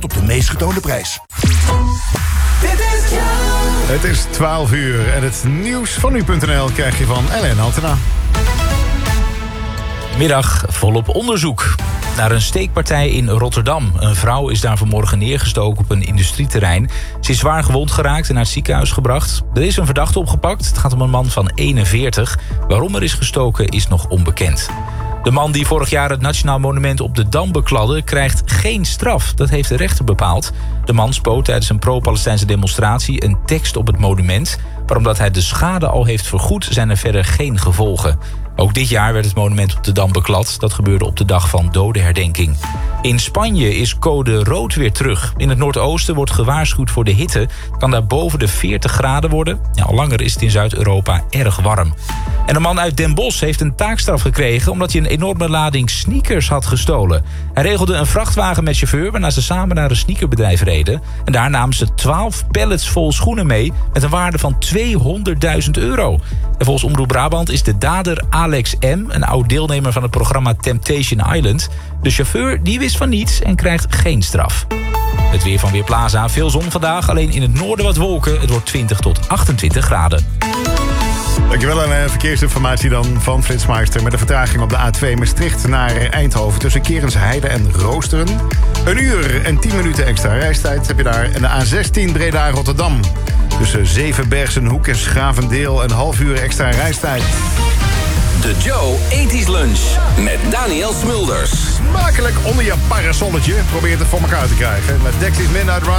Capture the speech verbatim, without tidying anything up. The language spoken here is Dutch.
op de meest getoonde prijs. Dit is jou. Het is twaalf uur en het nieuws van nu punt n l krijg je van Ellen Altena. Middag volop onderzoek naar een steekpartij in Rotterdam. Een vrouw is daar vanmorgen neergestoken op een industrieterrein. Ze is zwaar gewond geraakt en naar het ziekenhuis gebracht. Er is een verdachte opgepakt. Het gaat om een man van eenenveertig. Waarom er is gestoken is nog onbekend. De man die vorig jaar het Nationaal Monument op de Dam bekladde, krijgt geen straf. Dat heeft de rechter bepaald. De man spoot tijdens een pro-Palestijnse demonstratie een tekst op het monument. Maar omdat hij de schade al heeft vergoed, zijn er verder geen gevolgen. Ook dit jaar werd het monument op de Dam beklad. Dat gebeurde op de dag van dodenherdenking. In Spanje is code rood weer terug. In het noordoosten wordt gewaarschuwd voor de hitte. Het kan daar boven de veertig graden worden. Ja, al langer is het in Zuid-Europa erg warm. En een man uit Den Bosch heeft een taakstraf gekregen omdat hij een enorme lading sneakers had gestolen. Hij regelde een vrachtwagen met chauffeur waarna ze samen naar een sneakerbedrijf reden. En daar namen ze twaalf pallets vol schoenen mee met een waarde van tweehonderdduizend euro. En volgens Omroep Brabant is de dader Alex M., een oud deelnemer van het programma Temptation Island. De chauffeur die wist van niets en krijgt geen straf. Het weer van Weerplaza, veel zon vandaag, alleen in het noorden wat wolken. Het wordt twintig tot achtentwintig graden. Dankjewel aan verkeersinformatie dan van Flitsmeister. Met een vertraging op de A twee Maastricht naar Eindhoven tussen Kerensheide en Roosteren. Een uur en tien minuten extra reistijd heb je daar. En de A zestien Breda-Rotterdam tussen Zevenbergsenhoek en Schavendeel een half uur extra reistijd. De Joe ethisch Lunch met Daniel Smulders. Smakelijk onder je parasolletje. Probeer het voor elkaar te krijgen. Met Dexys Midnight Run.